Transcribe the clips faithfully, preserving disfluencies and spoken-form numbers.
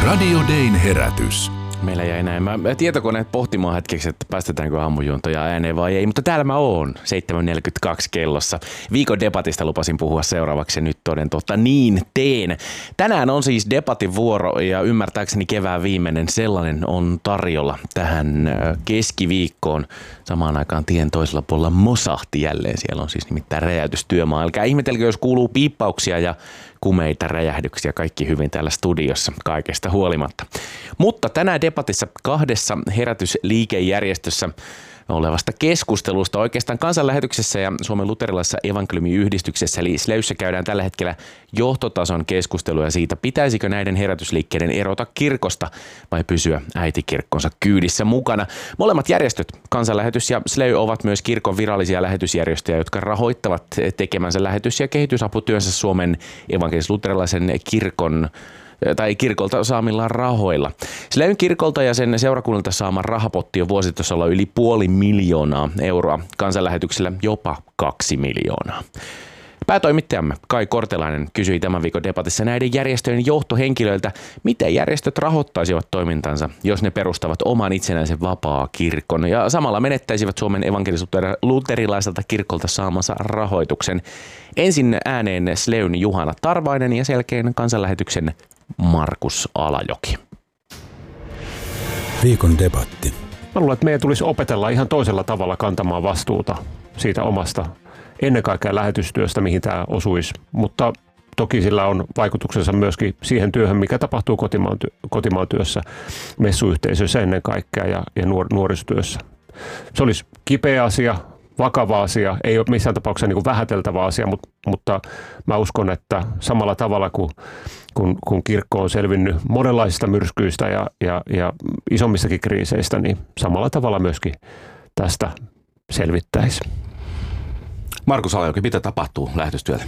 Radio Dayn herätys. Meillä jäi näin. Mä tietokoneet pohtimaan hetkeksi, että päästetäänkö aamujuontoja ääneen vai ei, mutta täällä mä oon seitsemän neljäkymmentäkaksi kellossa. Viikon debatista lupasin puhua seuraavaksi ja nyt toden totta niin teen. Tänään on siis debatin vuoro ja ymmärtääkseni kevään viimeinen sellainen on tarjolla tähän keskiviikkoon. Samaan aikaan tien toisella puolella mosahti jälleen. Siellä on siis nimittäin räjäytystyömaa. Älkää ihmetelkö, jos kuuluu piippauksia ja kumeita räjähdyksiä, kaikki hyvin täällä studiossa kaikesta huolimatta. Mutta tänään debatissa kahdessa herätysliikejärjestössä olevasta keskustelusta oikeastaan kansanlähetyksessä ja Suomen luterilaisessa evankeliumiyhdistyksessä eli Sleyssä käydään tällä hetkellä johtotason keskustelua siitä, pitäisikö näiden herätysliikkeiden erota kirkosta vai pysyä äitikirkkonsa kyydissä mukana. Molemmat järjestöt, Kansanlähetys ja Sley, ovat myös kirkon virallisia lähetysjärjestöjä, jotka rahoittavat tekemänsä lähetys- ja kehitysaputyönsä Suomen evankelis-luterilaisen kirkon tai kirkolta saamillaan rahoilla. Sleyn kirkolta ja sen seurakunnalta saama rahapotti on vuositasolla yli puoli miljoonaa euroa, kansanlähetyksellä jopa kaksi miljoonaa. Päätoimittajamme Kai Kortelainen kysyi tämän viikon debatissa näiden järjestöjen johtohenkilöiltä, miten järjestöt rahoittaisivat toimintansa, jos ne perustavat oman itsenäisen vapaa-kirkon ja samalla menettäisivät Suomen evankelis-luterilaiselta kirkolta saamansa rahoituksen. Ensin ääneen Sleyn Juhana Tarvainen ja selkeän kansanlähetyksen Markus Alajoki. Viikon debatti. Mä luulen, että meidän tulisi opetella ihan toisella tavalla kantamaan vastuuta siitä omasta ennen kaikkea lähetystyöstä, mihin tämä osuisi, mutta toki sillä on vaikutuksensa myöskin siihen työhön, mikä tapahtuu kotimaan, ty- kotimaan työssä, messuyhteisöissä ennen kaikkea ja, ja nuor- nuorisotyössä. Se olisi kipeä asia, vakava asia, ei ole missään tapauksessa niin kuin vähäteltävä asia, mutta, mutta mä uskon, että samalla tavalla kuin kun, kun kirkko on selvinnyt monenlaisista myrskyistä ja, ja, ja isommistakin kriiseistä, niin samalla tavalla myöskin tästä selvittäisi. Markus Alajoki, mitä tapahtuu lähetystyölle?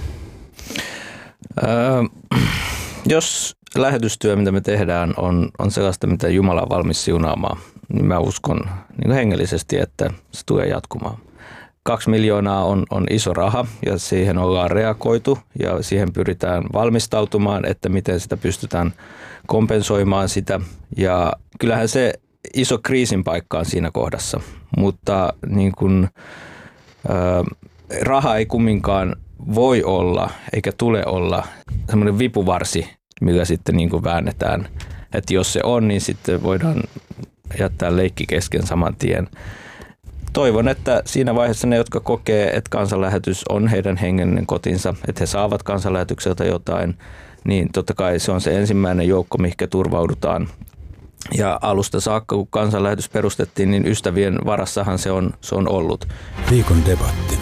Öö, jos lähetystyö, mitä me tehdään, on, on sellaista, mitä Jumala on valmis siunaamaan, niin mä uskon niin hengellisesti, että se tulee jatkumaan. Kaksi miljoonaa on, on iso raha ja siihen ollaan reagoitu ja siihen pyritään valmistautumaan, että miten sitä pystytään kompensoimaan sitä. Ja kyllähän se iso kriisin paikka on siinä kohdassa, mutta niin kun, ö, raha ei kumminkaan voi olla eikä tule olla semmoinen vipuvarsi, millä sitten niin kuin väännetään. Että jos se on, niin sitten voidaan jättää leikki kesken saman tien. Toivon, että siinä vaiheessa ne, jotka kokee, että kansanlähetys on heidän hengellinen kotinsa, että he saavat kansanlähetykseltä jotain, niin totta kai se on se ensimmäinen joukko, mihinkä turvaudutaan. Ja alusta saakka, kun kansanlähetys perustettiin, niin ystävien varassahan se on, se on ollut. Viikon debatti.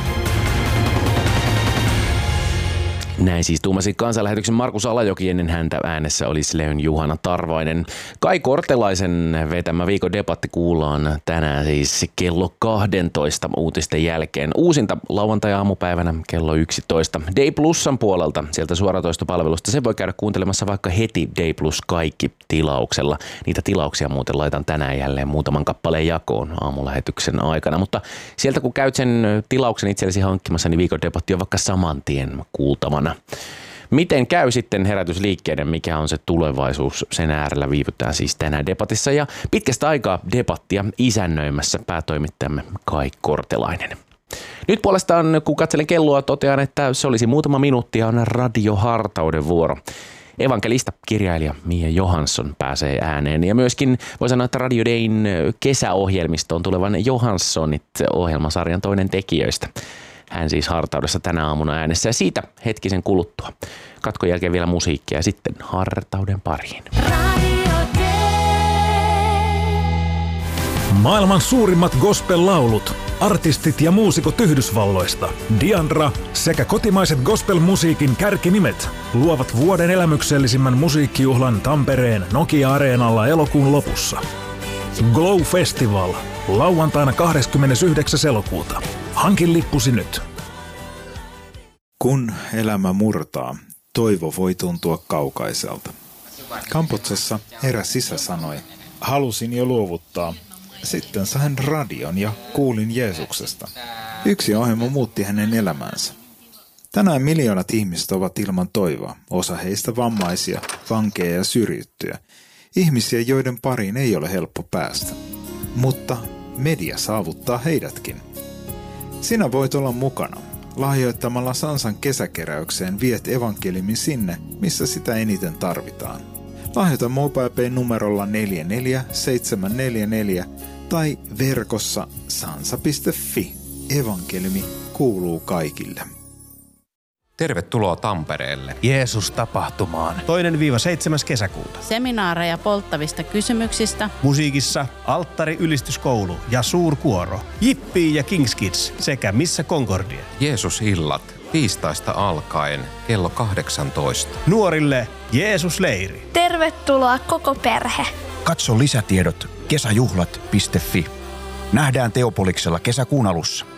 Näin siis tuumasi kansanlähetyksen Markus Alajoki, ennen häntä äänessä oli Sleyn Juhana Tarvainen. Kai Kortelaisen vetämä viikon debatti kuullaan tänään siis kello kaksitoista uutisten jälkeen. Uusinta lauantai-aamupäivänä kello yksitoista. Day Plusan puolelta sieltä suoratoistopalvelusta. Se voi käydä kuuntelemassa vaikka heti Day Plus kaikki tilauksella. Niitä tilauksia muuten laitan tänään jälleen muutaman kappaleen jakoon aamulähetyksen aikana. Mutta sieltä kun käyt sen tilauksen itsellesi hankkimassa, niin viikon debatti on vaikka saman tien kuultavana. Miten käy sitten herätysliikkeiden, mikä on se tulevaisuus, sen äärellä viivytään siis tänään debatissa ja pitkästä aikaa debattia isännöimässä päätoimittajamme Kai Kortelainen. Nyt puolestaan, kun katselen kelloa, totean, että se olisi muutama minuutti ja on radiohartauden vuoro. Evankelista kirjailija Mia Johansson pääsee ääneen ja myöskin voi sanoa, että Radio Dayn kesäohjelmistoon tulevan Johanssonit ohjelmasarjan toinen tekijöistä. Hän siis hartaudessa tänä aamuna äänessä ja siitä hetkisen kuluttua. Katkon jälkeen vielä musiikkia ja sitten hartauden pariin. Maailman suurimmat gospel-laulut, artistit ja muusikot Yhdysvalloista, Diandra sekä kotimaiset gospel-musiikin kärkinimet luovat vuoden elämyksellisimmän musiikkijuhlan Tampereen Nokia-areenalla elokuun lopussa. Glow Festival, lauantaina kahdeskymmenesyhdeksäs elokuuta. Hankin lippusi nyt. Kun elämä murtaa, toivo voi tuntua kaukaiselta. Kampuksessa eräs isä sanoi, halusin jo luovuttaa. Sitten sain radion ja kuulin Jeesuksesta. Yksi ohjelma muutti hänen elämänsä. Tänään miljoonat ihmiset ovat ilman toivoa, osa heistä vammaisia, vankeja ja syrjittyjä. Ihmisiä, joiden pariin ei ole helppo päästä. Mutta media saavuttaa heidätkin. Sinä voit olla mukana. Lahjoittamalla Sansan kesäkeräykseen viet evankeliumin sinne, missä sitä eniten tarvitaan. Lahjoita MobilePay numerolla neljä neljä seitsemän neljä neljä tai verkossa sansa piste fi. Evankeliumi kuuluu kaikille. Tervetuloa Tampereelle. Jeesus-tapahtumaan. Toinen viiva seitsemäs kesäkuuta. Seminaareja polttavista kysymyksistä. Musiikissa Alttari ylistyskoulu ja suurkuoro. Jippii ja Kings Kids sekä Missä Concordia. Jeesus-illat tiistaista alkaen kello kahdeksantoista. Nuorille Jeesus-leiri. Tervetuloa koko perhe. Katso lisätiedot kesäjuhlat piste fi. Nähdään Teopoliksella kesäkuun alussa.